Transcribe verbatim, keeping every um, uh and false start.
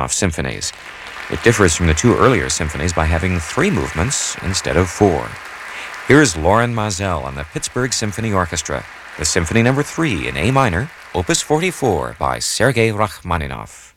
Rachmaninoff symphonies. It differs from the two earlier symphonies by having three movements instead of four. Here's Loren Maazel and the Pittsburgh Symphony Orchestra, the Symphony Number three in A minor, Opus forty-four by Sergei Rachmaninoff.